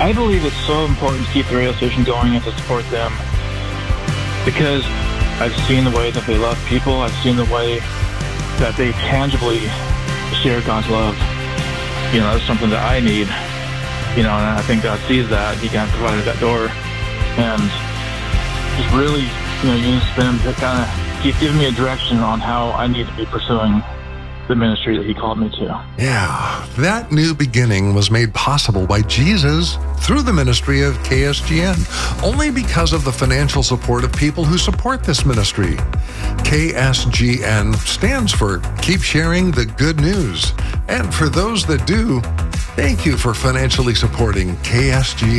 I believe it's so important to keep the radio station going and to support them because I've seen the way that they love people. I've seen the way that they tangibly share God's love. You know, that's something that I need. You know, and I think God sees that. He kind of provided that door. And just really, you know, used them to kind of keep giving me a direction on how I need to be pursuing the ministry that he called me to. Yeah, that new beginning was made possible by Jesus through the ministry of KSGN, only because of the financial support of people who support this ministry. KSGN stands for Keep Sharing the Good News. And for those that do, thank you for financially supporting KSGN.